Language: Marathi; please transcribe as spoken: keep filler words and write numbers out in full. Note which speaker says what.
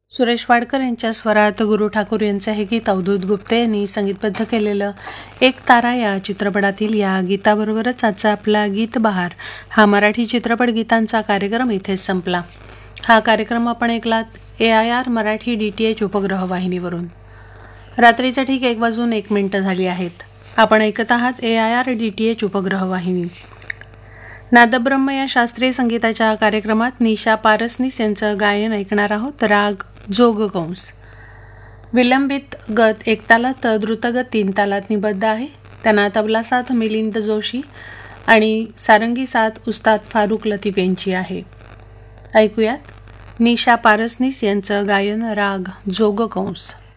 Speaker 1: सुरेश वाडकर यांच्या स्वरात गुरु ठाकूर यांचे हे गीत अवधूत गुप्ते यांनी संगीतबद्ध केलेलं एक तारा या चित्रपटातील या गीताबरोबरच आजचा आपला गीत बहार हा मराठी चित्रपट गीतांचा कार्यक्रम इथेच संपला. हा कार्यक्रम आपण ऐकलात ए I R Marathi D T H उपग्रह वाहिनीवरून. रात्रीचं ठीक एक वाजून एक मिनिटं झाली आहेत. आपण ऐकत आहात ए I R D T H उपग्रह वाहिनी. नादब्रह्म या शास्त्रीय संगीताच्या कार्यक्रमात निशा पारसनीस यांचं गायन ऐकणार आहोत. राग जोगकंस. विलंबित गत एक तालात, द्रुतगत तीन तालात निबद्ध आहे. त्यांना तबला साथ मिलिंद जोशी आणि सारंगी साथ उस्ताद फारुख लतीफ यांची आहे. ऐकूयात निशा पारसनीस यांचं गायन राग जोगकंस.